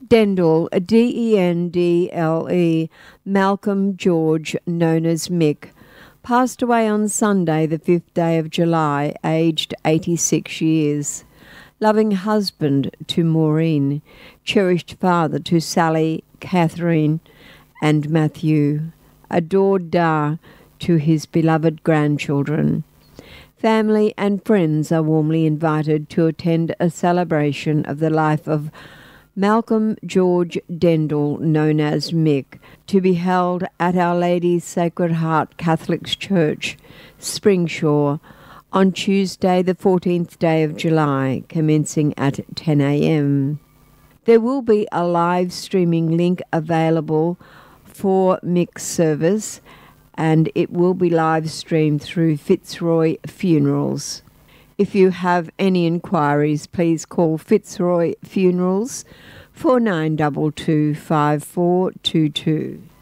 Dendle, Dendle, Malcolm George, known as Mick, passed away on Sunday, the 5th day of July, aged 86 years. Loving husband to Maureen, cherished father to Sally, Catherine, and Matthew, adored da to his beloved grandchildren. Family and friends are warmly invited to attend a celebration of the life of Malcolm George Dendle, known as Mick, to be held at Our Lady's Sacred Heart Catholic Church, Springshaw, on Tuesday, the 14th day of July, commencing at 10 a.m. There will be a live streaming link available for Mick's service, and it will be live streamed through Fitzroy Funerals. If you have any inquiries, please call Fitzroy Funerals 4922 5422.